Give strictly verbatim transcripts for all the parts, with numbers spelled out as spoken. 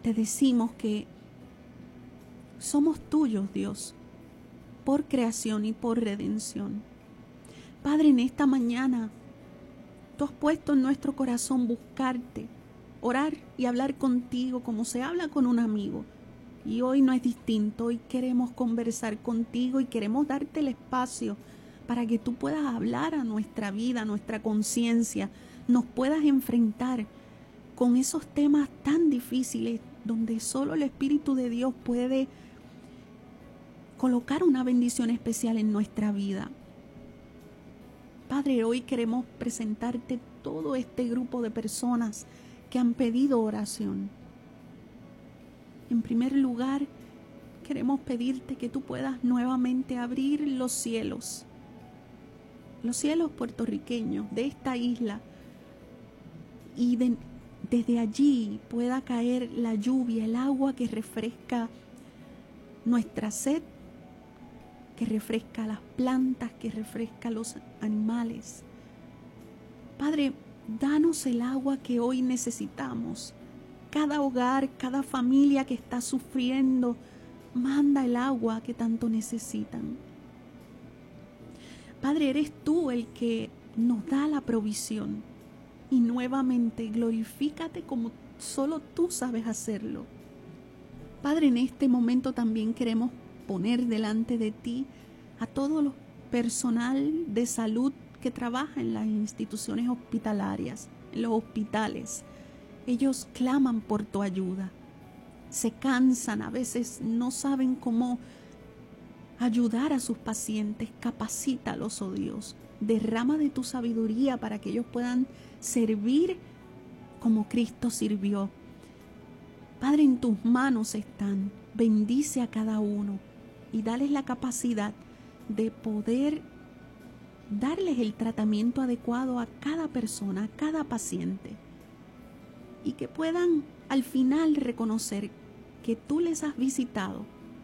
te decimos que somos tuyos, Dios, por creación y por redención. Padre, en esta mañana, tú has puesto en nuestro corazón buscarte, orar y hablar contigo como se habla con un amigo. Y hoy no es distinto, hoy queremos conversar contigo y queremos darte el espacio para que tú puedas hablar a nuestra vida, a nuestra conciencia, nos puedas enfrentar con esos temas tan difíciles donde solo el Espíritu de Dios puede colocar una bendición especial en nuestra vida. Padre, hoy queremos presentarte todo este grupo de personas que han pedido oración. En primer lugar, queremos pedirte que tú puedas nuevamente abrir los cielos, los cielos puertorriqueños de esta isla, y de, desde allí pueda caer la lluvia, el agua que refresca nuestra sed, que refresca las plantas, que refresca los animales. Padre, danos el agua que hoy necesitamos. Cada hogar, cada familia que está sufriendo, manda el agua que tanto necesitan. Padre, eres tú el que nos da la provisión. Y nuevamente glorifícate como solo tú sabes hacerlo. Padre, en este momento también queremos poner delante de ti a todo el personal de salud que trabaja en las instituciones hospitalarias, en los hospitales. Ellos claman por tu ayuda, se cansan, a veces no saben cómo ayudar a sus pacientes. Capacítalos, oh Dios, derrama de tu sabiduría para que ellos puedan servir como Cristo sirvió. Padre, en tus manos están, bendice a cada uno y dales la capacidad de poder darles el tratamiento adecuado a cada persona, a cada paciente, y que puedan al final reconocer que tú les has visitado.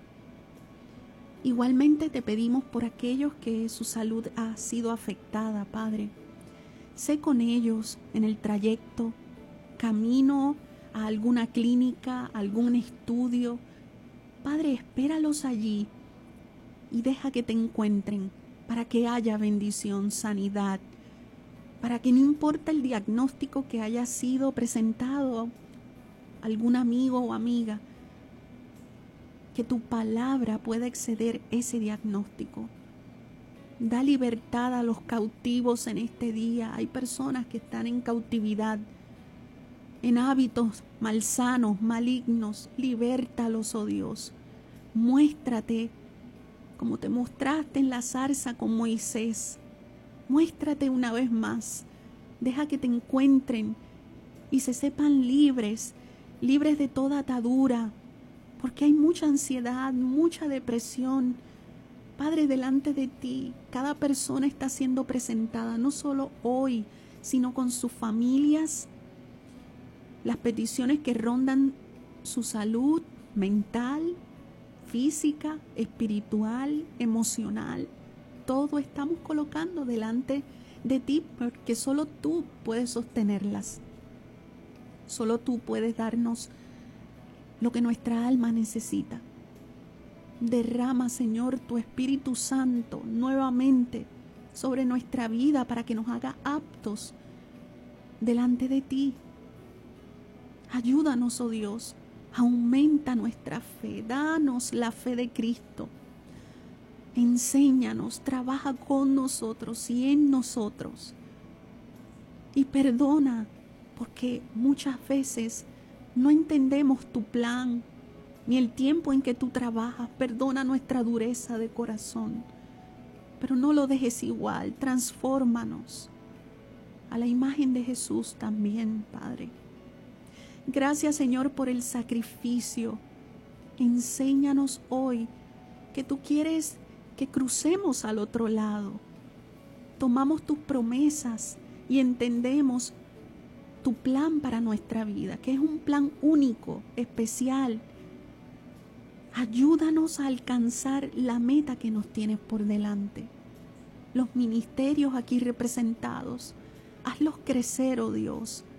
Igualmente te pedimos por aquellos que su salud ha sido afectada, Padre. Sé con ellos en el trayecto, camino a alguna clínica, a algún estudio. Padre, espéralos allí y deja que te encuentren para que haya bendición, sanidad, para que no importa el diagnóstico que haya sido presentado a algún amigo o amiga, que tu palabra pueda exceder ese diagnóstico. Da libertad a los cautivos en este día. Hay personas que están en cautividad, en hábitos malsanos, malignos. Libértalos, oh Dios. Muéstrate como te mostraste en la zarza con Moisés. Muéstrate una vez más. Deja que te encuentren y se sepan libres, libres de toda atadura, porque hay mucha ansiedad, mucha depresión. Padre, delante de ti, cada persona está siendo presentada, no solo hoy, sino con sus familias, las peticiones que rondan su salud mental, física, espiritual, emocional. Todo estamos colocando delante de ti, porque solo tú puedes sostenerlas. Solo tú puedes darnos lo que nuestra alma necesita. Derrama, Señor, tu Espíritu Santo nuevamente sobre nuestra vida para que nos haga aptos delante de ti. Ayúdanos, oh Dios, aumenta nuestra fe, danos la fe de Cristo. Enséñanos, trabaja con nosotros y en nosotros. Y perdona, porque muchas veces no entendemos tu plan, ni el tiempo en que tú trabajas. Perdona nuestra dureza de corazón, pero no lo dejes igual. Transfórmanos a la imagen de Jesús también, Padre. Gracias, Señor, por el sacrificio. Enséñanos hoy que tú quieres que crucemos al otro lado. Tomamos tus promesas y entendemos tu plan para nuestra vida, que es un plan único, especial. Ayúdanos a alcanzar la meta que nos tienes por delante. Los ministerios aquí representados, hazlos crecer, oh Dios.